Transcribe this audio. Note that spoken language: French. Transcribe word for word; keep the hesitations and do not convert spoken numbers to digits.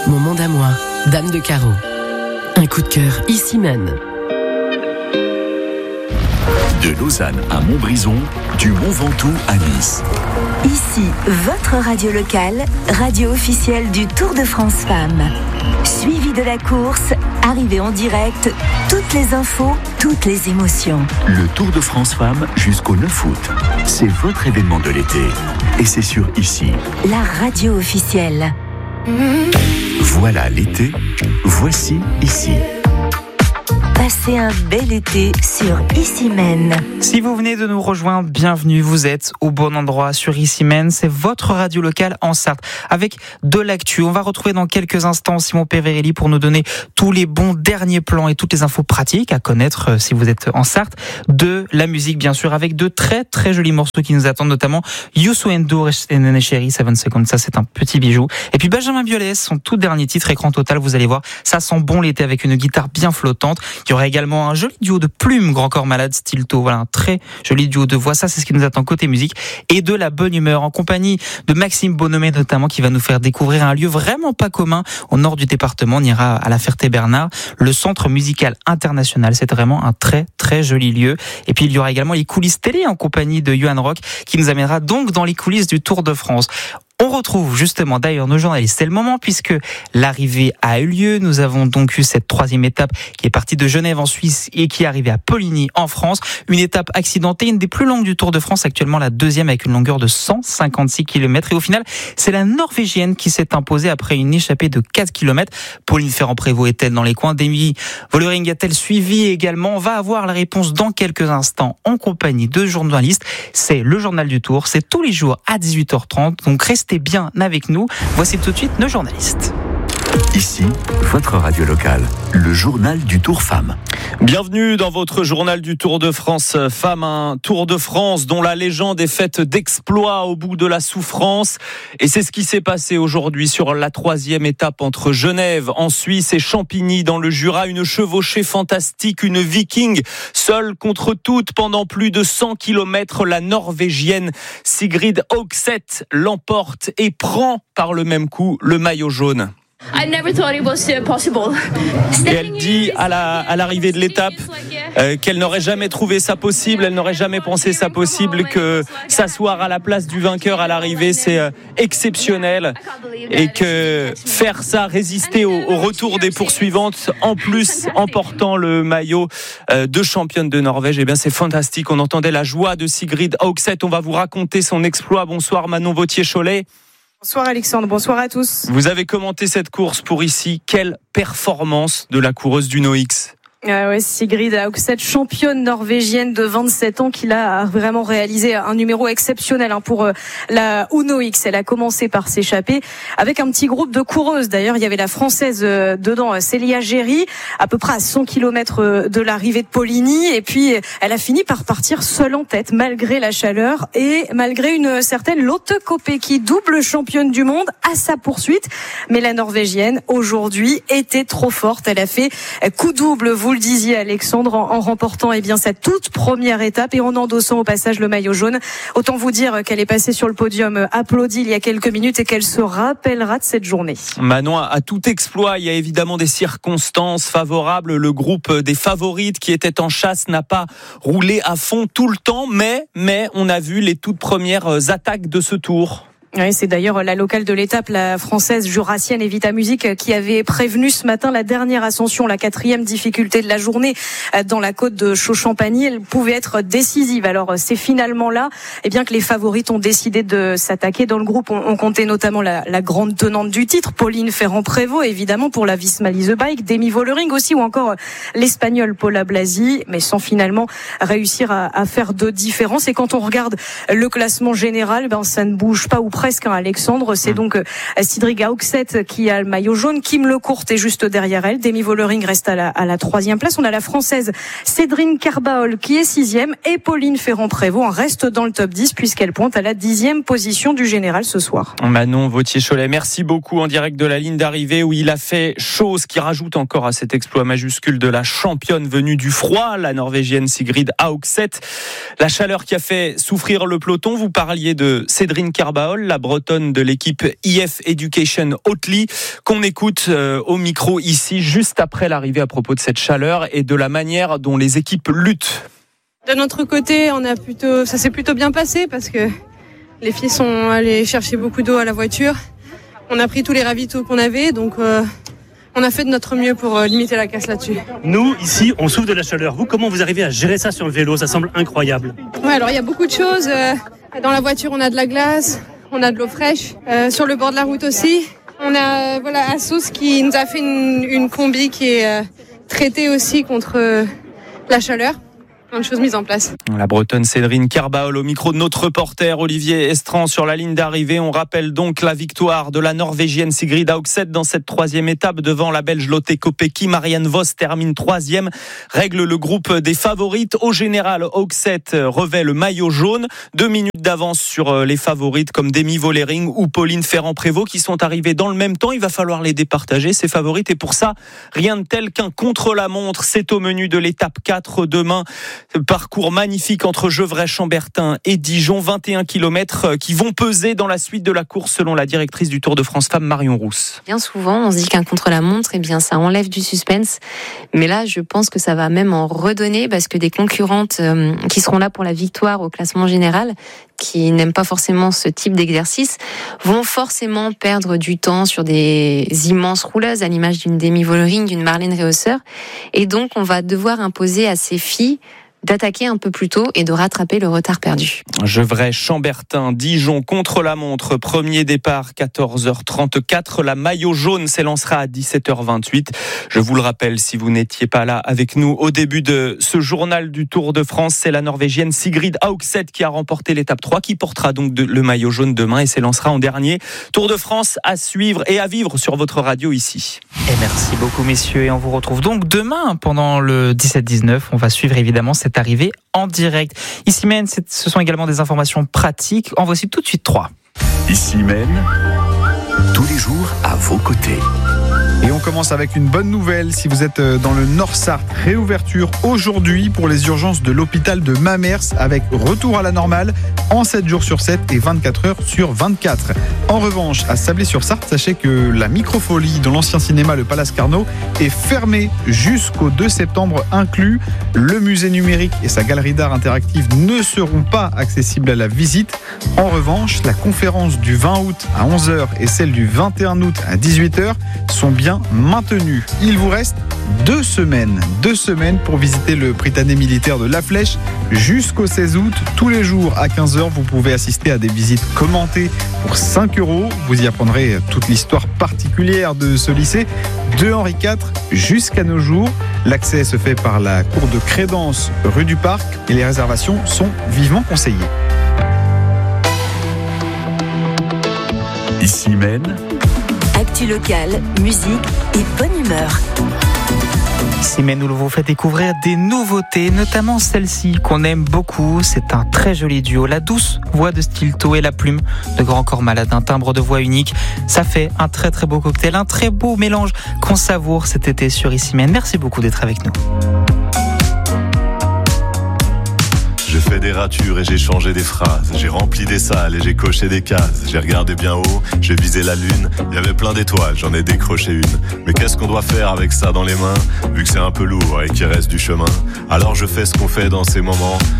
Mon monde à moi, Dame de carreau. Un coup de cœur ici même. De Lausanne à Montbrison, du Mont Ventoux à Nice. Ici, votre radio locale, radio officielle du Tour de France Femmes. Suivi de la course, arrivée en direct, toutes les infos, toutes les émotions. Le Tour de France Femmes jusqu'au neuf août. C'est votre événement de l'été. Et c'est sur Ici. La radio officielle. Voilà l'été, voici Ici. Passez un bel été sur Ici Men. Si vous venez de nous rejoindre, bienvenue, vous êtes au bon endroit sur Ici Men, c'est votre radio locale en Sarthe, avec de l'actu. On va retrouver dans quelques instants Simon Perverelli pour nous donner tous les bons derniers plans et toutes les infos pratiques à connaître si vous êtes en Sarthe, de la musique bien sûr, avec de très très jolis morceaux qui nous attendent, notamment Youssou N'Dour et Nene Chéri, seven seconds, ça c'est un petit bijou. Et puis Benjamin Biolay, son tout dernier titre, Écran Total, vous allez voir, ça sent bon l'été avec une guitare bien flottante. Il y aura également un joli duo de plumes, Grand Corps Malade, Stilto. Voilà, un très joli duo de voix. Ça, c'est ce qui nous attend côté musique. Et de la bonne humeur, en compagnie de Maxime Bonhomé, notamment, qui va nous faire découvrir un lieu vraiment pas commun au nord du département. On ira à la Ferté-Bernard, le Centre Musical International. C'est vraiment un très, très joli lieu. Et puis, il y aura également les coulisses télé en compagnie de Johan Rock, qui nous amènera donc dans les coulisses du Tour de France. On retrouve justement d'ailleurs nos journalistes. C'est le moment puisque l'arrivée a eu lieu. Nous avons donc eu cette troisième étape qui est partie de Genève en Suisse et qui est arrivée à Poligny en France. Une étape accidentée, une des plus longues du Tour de France, actuellement la deuxième avec une longueur de cent cinquante-six kilomètres. Et au final, c'est la Norvégienne qui s'est imposée après une échappée de quatre kilomètres. Pauline Ferrand-Prévot est-elle dans les coins? Demi Vollering a-t-elle suivi également? On va avoir la réponse dans quelques instants en compagnie de journalistes. C'est le journal du Tour, c'est tous les jours à dix-huit heures trente. Donc restez Restez bien avec nous. Voici tout de suite nos journalistes. Ici, votre radio locale, le journal du Tour Femmes. Bienvenue dans votre journal du Tour de France Femmes, un Tour de France dont la légende est faite d'exploits au bout de la souffrance. Et c'est ce qui s'est passé aujourd'hui sur la troisième étape entre Genève en Suisse et Champigny dans le Jura. Une chevauchée fantastique, une viking seule contre toutes pendant plus de cent kilomètres. La Norvégienne Sigrid Høgseth l'emporte et prend par le même coup le maillot jaune. I never thought it was possible. Et elle dit à, la, à l'arrivée de l'étape euh, qu'elle n'aurait jamais trouvé ça possible, elle n'aurait jamais pensé ça possible, que s'asseoir à la place du vainqueur à l'arrivée c'est euh, exceptionnel et que faire ça, résister au, au retour des poursuivantes, en plus en portant le maillot euh, de championne de Norvège, et eh bien c'est fantastique. On entendait la joie de Sigrid Høgseth. On va vous raconter son exploit. Bonsoir Manon Vauthier-Cholet. Bonsoir Alexandre, bonsoir à tous. Vous avez commenté cette course pour Ici. Quelle performance de la coureuse du Noix. Ah ouais, Sigrid Høgseth, championne norvégienne de vingt-sept ans, qui a vraiment réalisé un numéro exceptionnel hein, pour la Uno X. Elle a commencé par s'échapper avec un petit groupe de coureuses. D'ailleurs, il y avait la française dedans, Célia Géry, à peu près à cent kilomètres de l'arrivée de Poligny. Et puis, elle a fini par partir seule en tête, malgré la chaleur et malgré une certaine Lotte Kopecky, double championne du monde, à sa poursuite. Mais la Norvégienne, aujourd'hui, était trop forte. Elle a fait coup double, vous le disiez Alexandre, en, en remportant eh bien sa toute première étape et en endossant au passage le maillot jaune. Autant vous dire qu'elle est passée sur le podium applaudie il y a quelques minutes et qu'elle se rappellera de cette journée. Manon, à tout exploit, il y a évidemment des circonstances favorables. Le groupe des favorites qui était en chasse n'a pas roulé à fond tout le temps, mais, mais on a vu les toutes premières attaques de ce tour. Oui, c'est d'ailleurs la locale de l'étape, la française jurassienne Evita Music, qui avait prévenu ce matin la dernière ascension, la quatrième difficulté de la journée dans la côte de Chaux-Champagny. Elle pouvait être décisive. Alors c'est finalement là, eh bien que les favorites ont décidé de s'attaquer. Dans le groupe, on, on comptait notamment la, la grande tenante du titre, Pauline Ferrand-Prévot, évidemment pour la Visma Lease Bike, Demi Vollering aussi, ou encore l'Espagnol Paula Blasi, mais sans finalement réussir à, à faire de différence. Et quand on regarde le classement général, ben ça ne bouge pas ou presque. Presque, hein, Alexandre. C'est donc Sigrid Høgseth qui a le maillot jaune. Kim Lecourt est juste derrière elle. Demi Vollering reste à la, à la troisième place. On a la française Cédrine Carbaol qui est sixième et Pauline Ferrand-Prévot en reste dans le top dix puisqu'elle pointe à la dixième position du général ce soir. Manon Vauthier-Cholet, merci beaucoup en direct de la ligne d'arrivée où il a fait chaud, ce qui rajoute encore à cet exploit majuscule de la championne venue du froid, la Norvégienne Sigrid Høgseth. La chaleur qui a fait souffrir le peloton. Vous parliez de Cédrine Carbaol, la la bretonne de l'équipe I F Education Hautely, qu'on écoute euh, au micro ici, juste après l'arrivée à propos de cette chaleur et de la manière dont les équipes luttent. De notre côté, on a plutôt, ça s'est plutôt bien passé parce que les filles sont allées chercher beaucoup d'eau à la voiture. On a pris tous les ravitaux qu'on avait, donc euh, on a fait de notre mieux pour euh, limiter la casse là-dessus. Nous, ici, on souffre de la chaleur. Vous, comment vous arrivez à gérer ça sur le vélo? Ça semble incroyable. Ouais, alors il y a beaucoup de choses. Euh, dans la voiture, on a de la glace, on a de l'eau fraîche. Euh, sur le bord de la route aussi, on a euh, voilà Asos qui nous a fait une, une combi qui est euh, traitée aussi contre euh, la chaleur. Plein de choses mises en place. La bretonne Cédrine Kerbaol au micro de notre reporter Olivier Estran sur la ligne d'arrivée. On rappelle donc la victoire de la norvégienne Sigrid Haugset dans cette troisième étape devant la belge Lotte Kopecky. Marianne Vos termine troisième, règle le groupe des favorites. Au général, Haugset revêt le maillot jaune. Deux minutes d'avance sur les favorites comme Demi Vollering ou Pauline Ferrand-Prévot qui sont arrivées dans le même temps. Il va falloir les départager, ces favorites. Et pour ça, rien de tel qu'un contre-la-montre. C'est au menu de l'étape quatre demain. Parcours magnifique entre Gevrey-Chambertin et Dijon, vingt et un kilomètres qui vont peser dans la suite de la course selon la directrice du Tour de France Femmes, Marion Rousse. Bien souvent, on se dit qu'un contre-la-montre, eh bien, ça enlève du suspense. Mais là, je pense que ça va même en redonner parce que des concurrentes euh, qui seront là pour la victoire au classement général, qui n'aiment pas forcément ce type d'exercice, vont forcément perdre du temps sur des immenses rouleuses à l'image d'une Demi Vollering, d'une Marlène Réausseur. Et donc, on va devoir imposer à ces filles d'attaquer un peu plus tôt et de rattraper le retard perdu. Gevrey-Chambertin, Dijon contre la montre, premier départ quatorze heures trente-quatre, la maillot jaune s'élancera à dix-sept heures vingt-huit. Je vous le rappelle, si vous n'étiez pas là avec nous au début de ce journal du Tour de France, c'est la Norvégienne Sigrid Haugset qui a remporté l'étape trois, qui portera donc de, le maillot jaune demain et s'élancera en dernier. Tour de France à suivre et à vivre sur votre radio ici. Et merci beaucoup messieurs, et on vous retrouve donc demain pendant le dix-sept dix-neuf. On va suivre évidemment cette arrivée en direct. Ici même, ce sont également des informations pratiques. En voici tout de suite trois. Ici même, tous les jours à vos côtés. Et on commence avec une bonne nouvelle. Si vous êtes dans le Nord-Sarthe, réouverture aujourd'hui pour les urgences de l'hôpital de Mamers avec retour à la normale en sept jours sur sept et vingt-quatre heures sur vingt-quatre. En revanche, à Sablé-sur-Sarthe, sachez que la Microfolie dans l'ancien cinéma Le Palace Carnot est fermée jusqu'au deux septembre inclus. Le musée numérique et sa galerie d'art interactive ne seront pas accessibles à la visite. En revanche, la conférence du vingt août à onze heures et celle du vingt et un août à dix-huit heures sont bien maintenu. Il vous reste deux semaines, deux semaines pour visiter le Prytanée militaire de La Flèche jusqu'au seize août. Tous les jours à quinze heures, vous pouvez assister à des visites commentées pour cinq euros. Vous y apprendrez toute l'histoire particulière de ce lycée de Henri quatre jusqu'à nos jours. L'accès se fait par la cour de crédence rue du Parc et les réservations sont vivement conseillées. Ici mène actu locale, musique et bonne humeur. Ici même, nous vous fait découvrir des nouveautés, notamment celle-ci qu'on aime beaucoup. C'est un très joli duo. La douce voix de Stilto et la plume de Grand Corps Malade, un timbre de voix unique. Ça fait un très très beau cocktail, un très beau mélange qu'on savoure cet été sur Ici même. Merci beaucoup d'être avec nous. J'ai fait des ratures et j'ai changé des phrases. J'ai rempli des salles et j'ai coché des cases. J'ai regardé bien haut, j'ai visé la lune. Il y avait plein d'étoiles, j'en ai décroché une. Mais qu'est-ce qu'on doit faire avec ça dans les mains, vu que c'est un peu lourd et qu'il reste du chemin? Alors je fais ce qu'on fait dans ces moments.